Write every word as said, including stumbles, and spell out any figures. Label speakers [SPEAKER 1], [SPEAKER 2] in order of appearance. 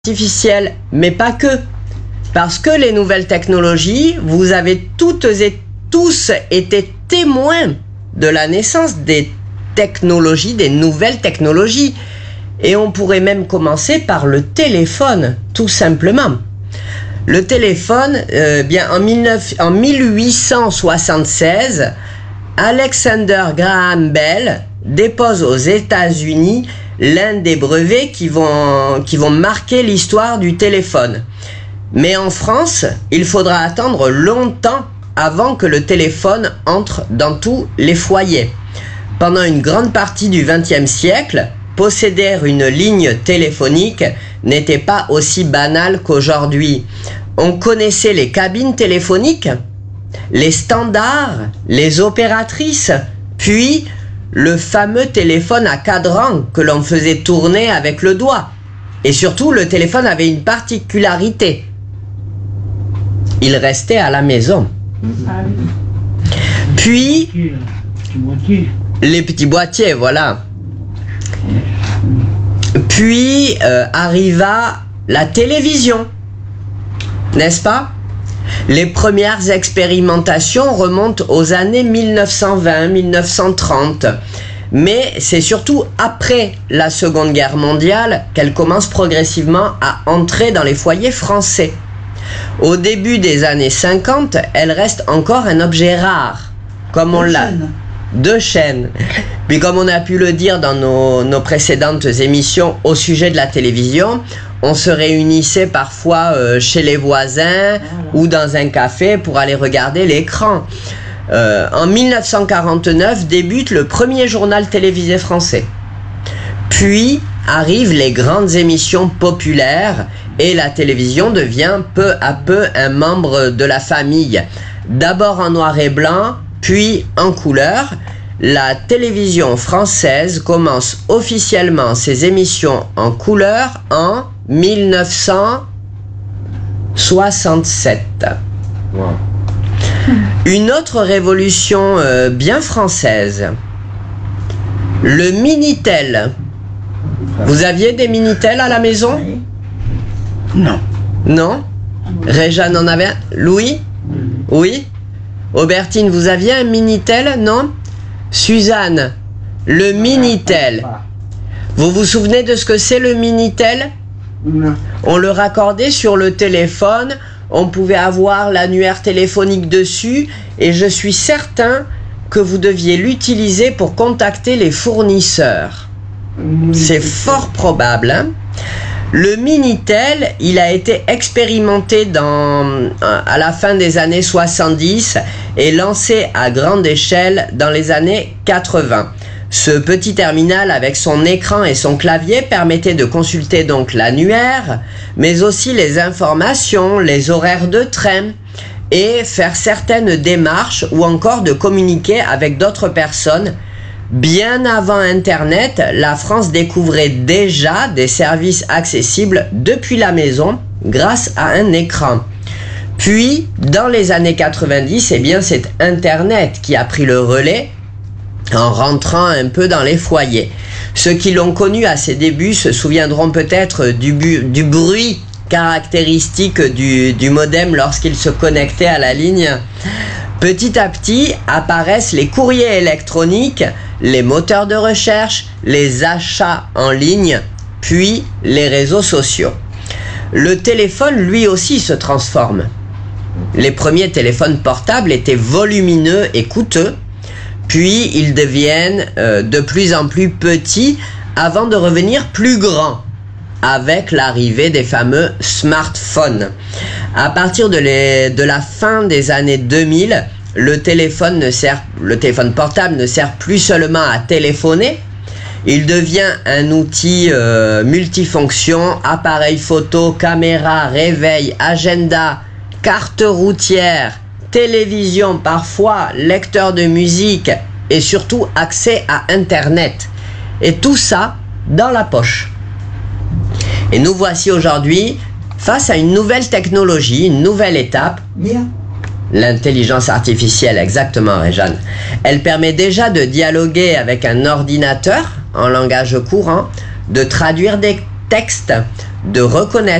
[SPEAKER 1] artificielle, mais pas que. Parce que les nouvelles technologies, vous avez toutes et tous été témoins de la naissance des technologies, des nouvelles technologies. Et on pourrait même commencer par le téléphone, tout simplement. Le téléphone, euh, bien en, en mille huit cent soixante-seize, Alexander Graham Bell dépose aux États-Unis l'un des brevets qui vont, qui vont marquer l'histoire du téléphone. Mais en France, il faudra attendre longtemps avant que le téléphone entre dans tous les foyers. Pendant une grande partie du vingtième siècle, posséder une ligne téléphonique n'était pas aussi banal qu'aujourd'hui. On connaissait les cabines téléphoniques, les standards, les opératrices, puis le fameux téléphone à cadran que l'on faisait tourner avec le doigt. Et surtout, le téléphone avait une particularité. Il restait à la maison. Puis, les petits boîtiers, voilà. Puis euh, arriva la télévision, n'est-ce pas? Les premières expérimentations remontent aux années mille neuf cent vingt, mille neuf cent trente. Mais c'est surtout après la Seconde Guerre mondiale qu'elle commence progressivement à entrer dans les foyers français. Au début des années cinquante, elle reste encore un objet rare, comme on l'a... Deux chaînes. Puis comme on a pu le dire dans nos, nos précédentes émissions au sujet de la télévision, on se réunissait parfois euh, chez les voisins ou dans un café pour aller regarder l'écran. Euh, en mille neuf cent quarante-neuf débute le premier journal télévisé français. Puis arrivent les grandes émissions populaires et la télévision devient peu à peu un membre de la famille. D'abord en noir et blanc, puis en couleur. La télévision française commence officiellement ses émissions en couleur en mille neuf cent soixante-sept. Wow. Une autre révolution euh, bien française. Le Minitel. Vous aviez des Minitel à la maison?
[SPEAKER 2] Non.
[SPEAKER 1] Non? Réjeanne en avait un? Louis? Oui? Aubertine, vous aviez un Minitel, non? Suzanne, le Minitel. Vous vous souvenez de ce que c'est le Minitel?
[SPEAKER 2] Non.
[SPEAKER 1] On le raccordait sur le téléphone, on pouvait avoir l'annuaire téléphonique dessus, et je suis certain que vous deviez l'utiliser pour contacter les fournisseurs. C'est fort probable, hein? Le Minitel, il a été expérimenté dans, à la fin des années soixante-dix et lancé à grande échelle dans les années quatre-vingts. Ce petit terminal avec son écran et son clavier permettait de consulter donc l'annuaire, mais aussi les informations, les horaires de train et faire certaines démarches ou encore de communiquer avec d'autres personnes. Bien avant Internet, la France découvrait déjà des services accessibles depuis la maison grâce à un écran. Puis, dans les années quatre-vingt-dix, eh bien, c'est Internet qui a pris le relais en rentrant un peu dans les foyers. Ceux qui l'ont connu à ses débuts se souviendront peut-être du, bu- du bruit caractéristique du, du modem lorsqu'il se connectait à la ligne. Petit à petit apparaissent les courriers électroniques, les moteurs de recherche, les achats en ligne, puis les réseaux sociaux. Le téléphone, lui aussi, se transforme. Les premiers téléphones portables étaient volumineux et coûteux, puis ils deviennent euh, de plus en plus petits avant de revenir plus grands avec l'arrivée des fameux smartphones. À partir de, les, de la fin des années deux mille, le téléphone, ne sert, le téléphone portable ne sert plus seulement à téléphoner, il devient un outil euh, multifonction, appareil photo, caméra, réveil, agenda, carte routière, télévision, parfois lecteur de musique et surtout accès à Internet. Et tout ça dans la poche. Et nous voici aujourd'hui face à une nouvelle technologie, une nouvelle étape.
[SPEAKER 2] Bien.
[SPEAKER 1] L'intelligence artificielle, exactement, Réjeanne. Elle permet déjà de dialoguer avec un ordinateur en langage courant, de traduire des texte de reconnaître